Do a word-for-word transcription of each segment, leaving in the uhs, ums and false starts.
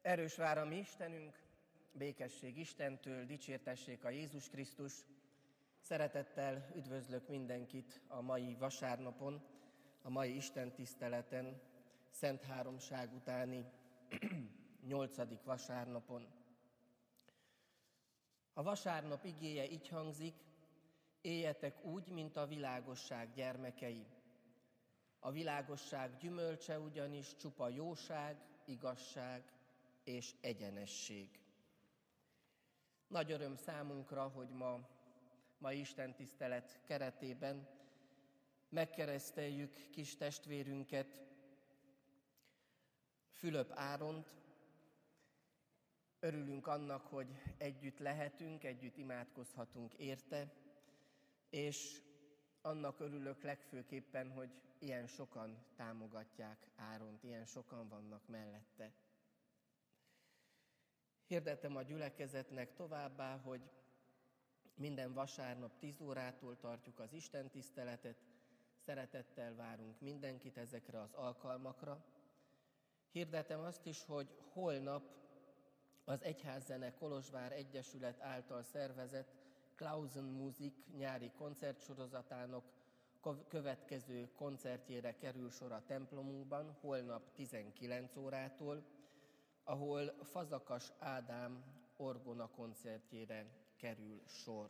Erős vár a mi Istenünk, békesség Istentől, dicsértessék a Jézus Krisztus. Szeretettel üdvözlök mindenkit a mai vasárnapon, a mai Isten tiszteleten, Szent Háromság utáni nyolcadik vasárnapon. A vasárnap igéje így hangzik: éljetek úgy, mint a világosság gyermekei. A világosság gyümölcse ugyanis csupa jóság, igazság és egyenesség. Nagy öröm számunkra, hogy ma, ma Isten tisztelet keretében megkereszteljük kis testvérünket, Fülöp Áront. Örülünk annak, hogy együtt lehetünk, együtt imádkozhatunk érte, és annak örülök legfőképpen, hogy ilyen sokan támogatják Áront, ilyen sokan vannak mellette. Hirdetem a gyülekezetnek továbbá, hogy minden vasárnap tíz órától tartjuk az Isten tiszteletet, szeretettel várunk mindenkit ezekre az alkalmakra. Hirdetem azt is, hogy holnap az Egyházzene Kolozsvár Egyesület által szervezett Klausen Musik nyári koncertsorozatának következő koncertjére kerül sor a templomunkban, holnap tizenkilenc órától, ahol Fazakas Ádám orgona koncertjére kerül sor.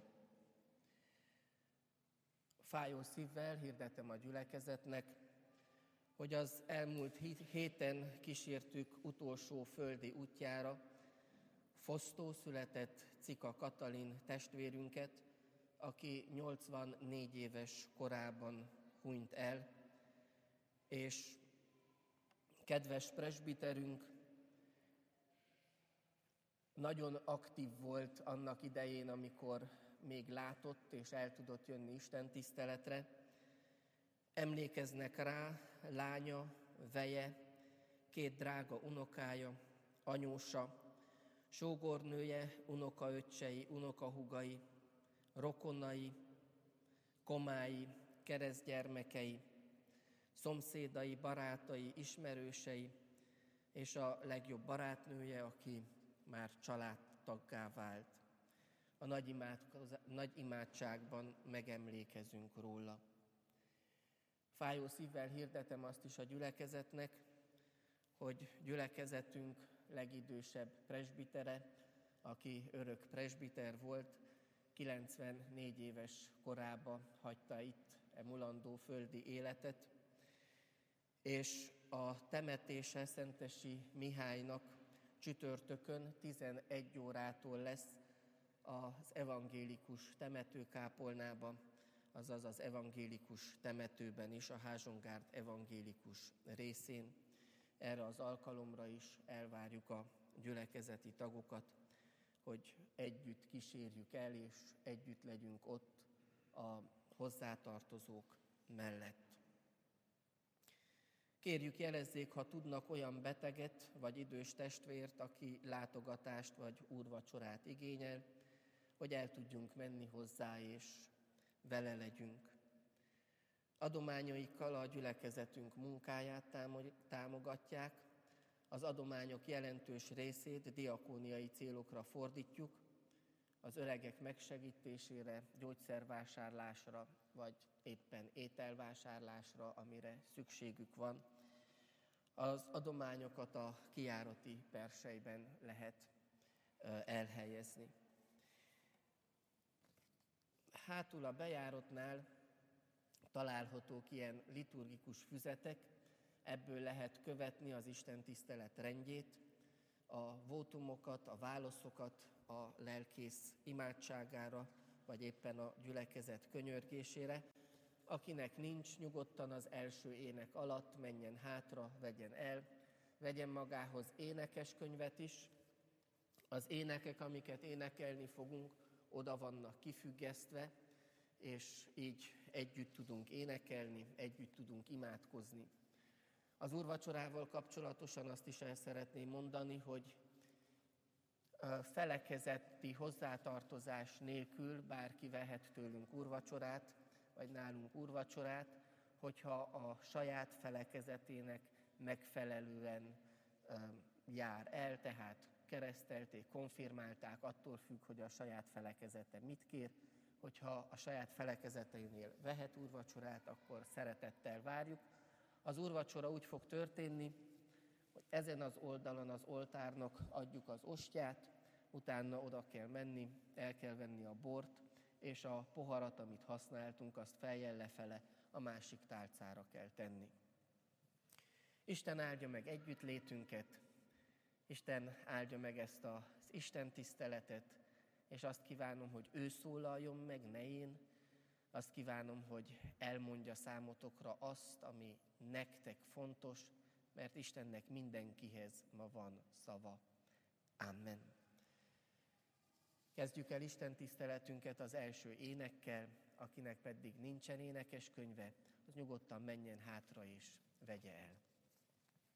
Fájó szívvel hirdetem a gyülekezetnek, hogy az elmúlt héten kísértük utolsó földi útjára fosztó született Cika Katalin testvérünket, aki nyolcvannégy éves korában hunyt el, és kedves presbiterünk nagyon aktív volt annak idején, amikor még látott és el tudott jönni Isten tiszteletre. Emlékeznek rá lánya, veje, két drága unokája, anyósa, sógornője, unokaöccsei, unokahúgai, rokonai, komái, keresztgyermekei, szomszédai, barátai, ismerősei, és a legjobb barátnője, aki már családtaggá vált. A nagy, nagy imádságban megemlékezünk róla. Fájó szívvel hirdetem azt is a gyülekezetnek, hogy gyülekezetünk legidősebb presbitere, aki örök presbiter volt, kilencvennégy éves korában hagyta itt e mulandó földi életet, és a temetése Szentesi Mihálynak csütörtökön tizenegy órától lesz az evangélikus temetőkápolnában, azaz az evangélikus temetőben is, a Házsongárd evangélikus részén. Erre az alkalomra is elvárjuk a gyülekezeti tagokat, hogy együtt kísérjük el, és együtt legyünk ott a hozzátartozók mellett. Kérjük, jelezzék, ha tudnak olyan beteget vagy idős testvért, aki látogatást vagy úrvacsorát igényel, hogy el tudjunk menni hozzá, és vele legyünk. Adományaikkal a gyülekezetünk munkáját támogatják, az adományok jelentős részét diakóniai célokra fordítjuk, az öregek megsegítésére, gyógyszervásárlásra, vagy éppen ételvásárlásra, amire szükségük van. Az adományokat a kijárati perselyben lehet elhelyezni. Hátul a bejáratnál találhatók ilyen liturgikus füzetek, ebből lehet követni az Isten tisztelet rendjét, a vótumokat, a válaszokat a lelkész imádságára, vagy éppen a gyülekezet könyörgésére. Akinek nincs, nyugodtan az első ének alatt menjen hátra, vegyen el, vegyen magához énekeskönyvet is. Az énekek, amiket énekelni fogunk, oda vannak kifüggesztve, és így együtt tudunk énekelni, együtt tudunk imádkozni. Az úrvacsorával kapcsolatosan azt is el szeretném mondani, hogy felekezeti hozzátartozás nélkül bárki vehet tőlünk úrvacsorát, vagy nálunk úrvacsorát, hogyha a saját felekezetének megfelelően jár el, tehát keresztelték, konfirmálták, attól függ, hogy a saját felekezete mit kér. Hogyha a saját felekezeteinél vehet úrvacsorát, akkor szeretettel várjuk. Az úrvacsora úgy fog történni, hogy ezen az oldalon az oltárnak adjuk az ostját, utána oda kell menni, el kell venni a bort, és a poharat, amit használtunk, azt fejjel lefele a másik tálcára kell tenni. Isten áldja meg együttlétünket, Isten áldja meg ezt az Isten tiszteletet, és azt kívánom, hogy ő szólaljon meg, ne én. Azt kívánom, hogy elmondja számotokra azt, ami nektek fontos, mert Istennek mindenkihez ma van szava. Amen. Kezdjük el Isten tiszteletünket az első énekkel, akinek pedig nincsen énekeskönyve, az nyugodtan menjen hátra és vegye el.